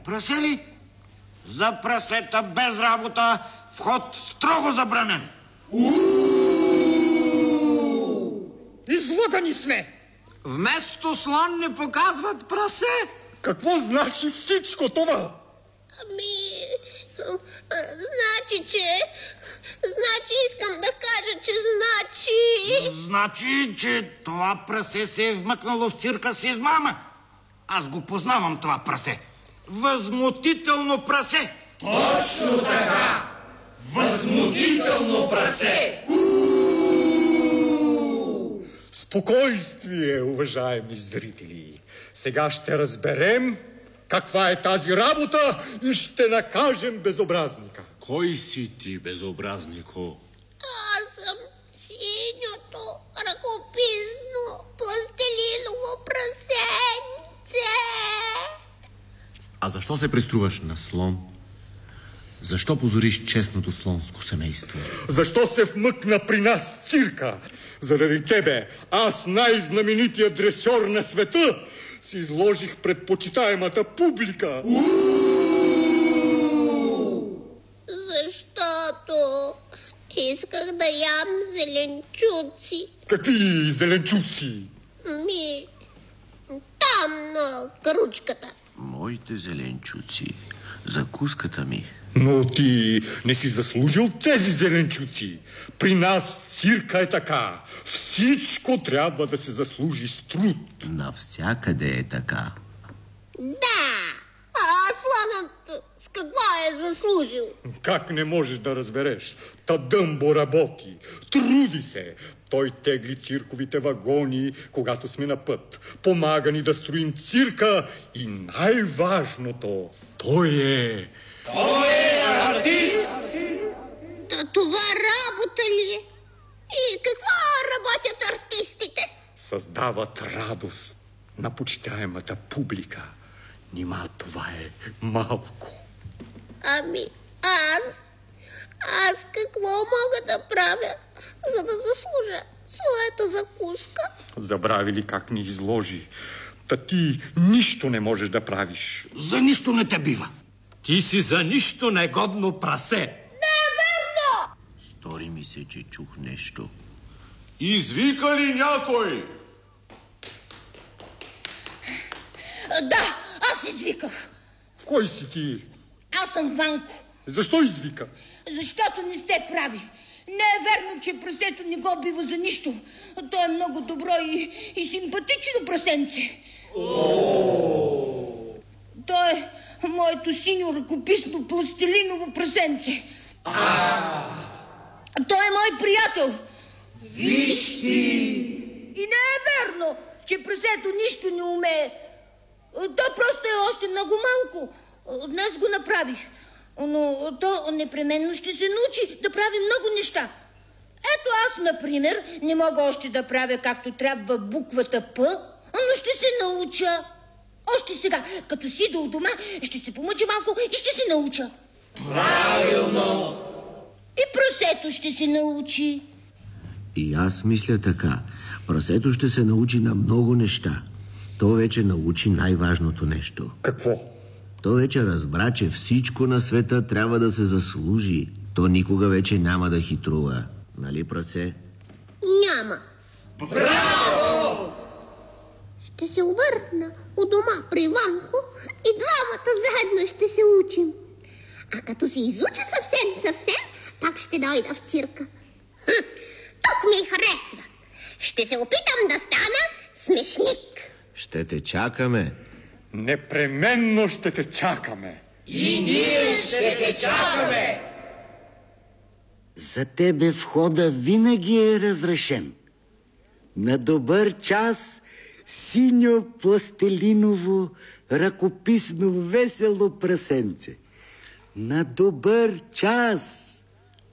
Прасе ли? За прасета без работа вход строго забранен. Излъгани сме! Вместо слон ни показват прасе. Какво значи всичко това? Значи искам да кажа, че Значи, че това прасе се е вмъкнало в цирка с измама. Аз го познавам това прасе. Възмутително прасе! Точно така! Възмутително прасе! Спокойствие, уважаеми зрители. Сега ще разберем каква е тази работа и ще накажем безобразника. Кой си ти, безобразнико? Аз съм синьото ръкописно пластилиново прасенце. А защо се преструваш на слон? Защо позориш честното слонско семейство? Защо се вмъкна при нас в цирка? Заради тебе, аз, най-знаменитият дресьор на света, си изложих пред почитаемата публика. Защото исках да ям зеленчуци. Какви зеленчуци? Там на каручката. Моите зеленчуци, закуската ми. Но ти не си заслужил тези зеленчуци. При нас цирка е така. Всичко трябва да се заслужи с труд. Навсякъде е така. Да, а слонът с какво е заслужил? Как не можеш да разбереш? Та Дъмбо работи, труди се. Той тегли цирковите вагони, когато сме на път. Помага ни да строим цирка и най-важното, той е артист! Това работа ли е? И какво работят артистите? създават радост на почитаемата публика. Нима това е малко. Аз какво мога да правя, за да заслужа своята закуска? Забрави ли как ни изложи? Та ти нищо не можеш да правиш. За нищо не те бива. Ти си за нищо негодно прасе. Не е верно! Стори ми се, че чух нещо. Извика ли някой? Да, аз извиках. Кой си ти? Аз съм Ванко. Защо извика? Защото не сте прави. Не е верно, че прасето не го бива за нищо. То е много добро и симпатично прасенце. То е моето синьо ръкописно пластилиново прасенце. Той е мой приятел. Виж ти! И не е верно, че прасето нищо не умее. То просто е още много малко. Днес го направих. Но то непременно ще се научи да прави много неща. Ето аз, например, не мога още да правя както трябва буквата П, но ще се науча. Още сега, като си до дома, ще се помъча малко и ще се науча. Правилно! И прасето ще се научи. И аз мисля така. Прасето ще се научи на много неща. То вече научи най-важното нещо. Какво? То вече разбра, че всичко на света трябва да се заслужи. То никога вече няма да хитрува. Нали, прасе? Няма. Браво! Ще се обърна у дома при Ванко и двамата заедно ще се учим. А като се изуча съвсем, пак ще дойда в цирка. Тук ми харесва. Ще се опитам да стана смешник. Ще те чакаме. Непременно ще те чакаме. И ние ще те чакаме! За тебе входа винаги е разрешен. На добър час, синьо пластилиново, ръкописно весело прасенце. На добър час!